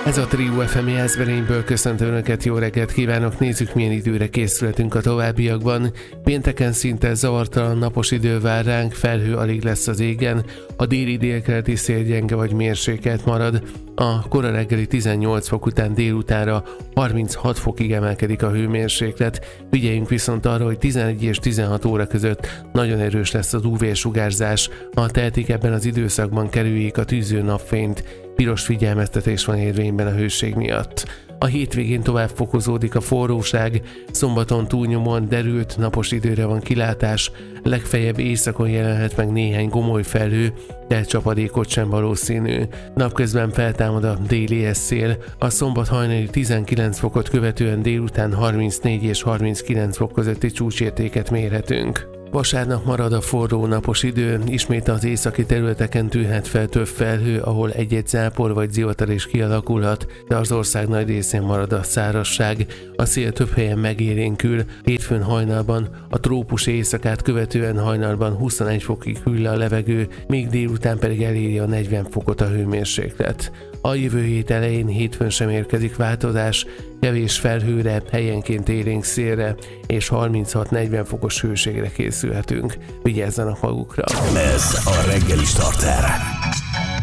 Ez a Trio FM Jászberényből köszöntöm Önöket, jó reggelt kívánok, nézzük milyen időre készülhetünk a továbbiakban. Pénteken szinte zavartalan napos idő vár ránk, felhő alig lesz az égen, a déli délkeleti szél gyenge vagy mérsékelt marad, a kora reggeli 18 fok után délutánra 36 fokig emelkedik a hőmérséklet, figyeljünk viszont arra, hogy 11 és 16 óra között nagyon erős lesz az UV-sugárzás, ha tehetik ebben az időszakban kerüljék a tűző napfényt, piros figyelmeztetés van érvényben a hőség miatt. A hétvégén tovább fokozódik a forróság, szombaton túlnyomóan derült, napos időre van kilátás, legfeljebb éjszakon jelenhet meg néhány gomoly felhő, de csapadékot sem valószínű. Napközben feltámad a déli szél, a szombat hajnali 19 fokot követően délután 34 és 39 fok közötti csúcsértéket mérhetünk. Vasárnap marad a forró napos idő, ismét az északi területeken tűnhet fel több felhő, ahol egy-egy zápor vagy zivatar is kialakulhat, de az ország nagy részén marad a szárazság, a szél több helyen megélénkül, hétfőn hajnalban, a trópus éjszakát követően hajnalban 21 fokig hűl a levegő, még délután pedig eléri a 40 fokot a hőmérséklet. A jövő hét elején hétfőn sem érkezik változás, kevés felhőre, helyenként élénk szélre és 36-40 fokos hőségre készülhetünk. Vigyázzanak magukra! Ez a reggeli starter.